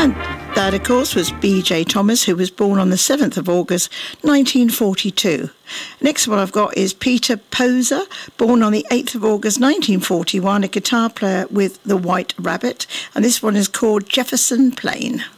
And that, of course, was B.J. Thomas, who was born on the 7th of August, 1942. Next one I've got is Peter Poser, born on the 8th of August 1941, a guitar player with the White Rabbit, and this one is called Jefferson Plain.